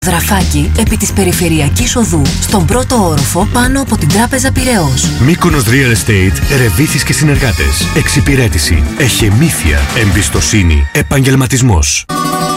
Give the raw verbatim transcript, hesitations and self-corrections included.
Δραφάκι επί της Περιφερειακής Οδού, στον πρώτο όροφο πάνω από την Τράπεζα Πειραιώς. Μύκονος Real Estate, Ρεβίθης και συνεργάτες. Εξυπηρέτηση, εχεμήθεια, εμπιστοσύνη, επαγγελματισμός.